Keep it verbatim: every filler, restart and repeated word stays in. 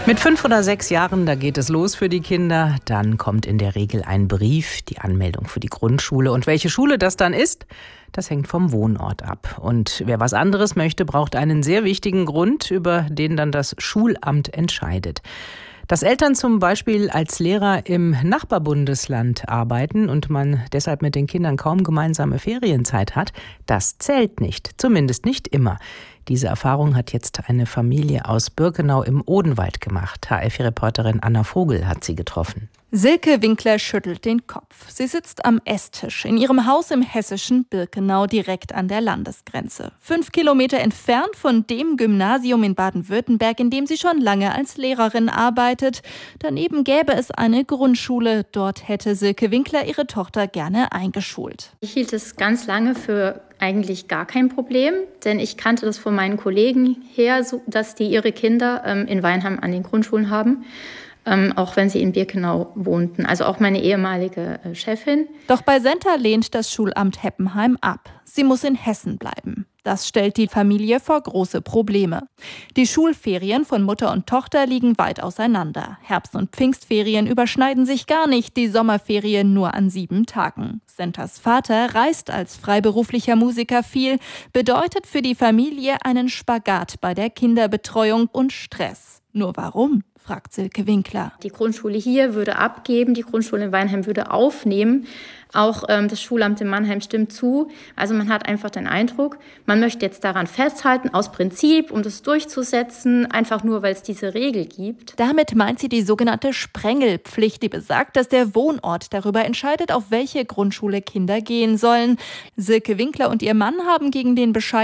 Mit fünf oder sechs Jahren, da geht es los für die Kinder. Dann kommt in der Regel ein Brief, die Anmeldung für die Grundschule. Und welche Schule das dann ist, das hängt vom Wohnort ab. Und wer was anderes möchte, braucht einen sehr wichtigen Grund, über den dann das Schulamt entscheidet. Dass Eltern zum Beispiel als Lehrer im Nachbarbundesland arbeiten und man deshalb mit den Kindern kaum gemeinsame Ferienzeit hat, das zählt nicht, zumindest nicht immer. Diese Erfahrung hat jetzt eine Familie aus Birkenau im Odenwald gemacht. H F vier-Reporterin Anna Vogel hat sie getroffen. Silke Winkler schüttelt den Kopf. Sie sitzt am Esstisch in ihrem Haus im hessischen Birkenau direkt an der Landesgrenze. Fünf Kilometer entfernt von dem Gymnasium in Baden-Württemberg, in dem sie schon lange als Lehrerin arbeitet. Daneben gäbe es eine Grundschule. Dort hätte Silke Winkler ihre Tochter gerne eingeschult. Ich hielt es ganz lange für eigentlich gar kein Problem, denn ich kannte das von meinen Kollegen her, so, dass die ihre Kinder ähm, in Weinheim an den Grundschulen haben. Ähm, auch wenn sie in Birkenau wohnten, also auch meine ehemalige äh, Chefin. Doch bei Senta lehnt das Schulamt Heppenheim ab. Sie muss in Hessen bleiben. Das stellt die Familie vor große Probleme. Die Schulferien von Mutter und Tochter liegen weit auseinander. Herbst- und Pfingstferien überschneiden sich gar nicht, die Sommerferien nur an sieben Tagen. Sentas Vater reist als freiberuflicher Musiker viel, bedeutet für die Familie einen Spagat bei der Kinderbetreuung und Stress. Nur warum? Fragt Silke Winkler. Die Grundschule hier würde abgeben, die Grundschule in Weinheim würde aufnehmen. Auch ähm, das Schulamt in Mannheim stimmt zu. Also man hat einfach den Eindruck, man möchte jetzt daran festhalten, aus Prinzip, um das durchzusetzen, einfach nur, weil es diese Regel gibt. Damit meint sie die sogenannte Sprengelpflicht, die besagt, dass der Wohnort darüber entscheidet, auf welche Grundschule Kinder gehen sollen. Silke Winkler und ihr Mann haben gegen den Bescheid